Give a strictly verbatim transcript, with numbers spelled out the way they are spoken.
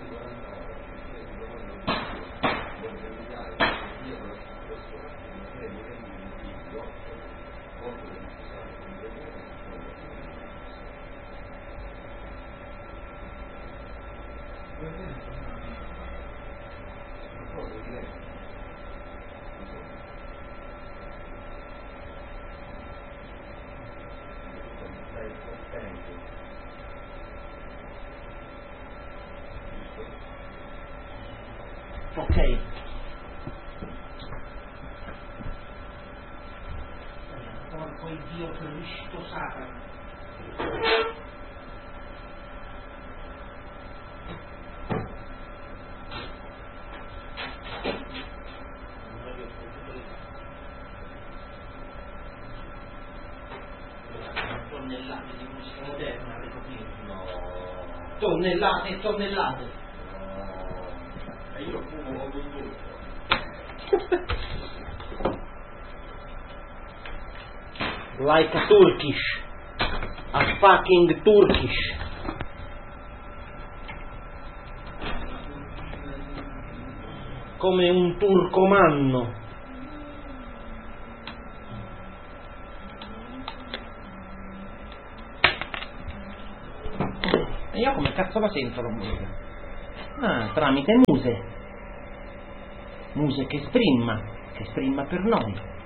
Ok. Porco il Dio Cristo Satana. Tonnellate di musica moderna, avevo qui. No. Tonnellate e tonnellate. No. E io fumo con tutto. Like a Turkish. A fucking Turkish. Come un turcomanno. E io come cazzo la sento la musica? Ah, tramite Muse. Muse che sprimma, che sprimma per noi.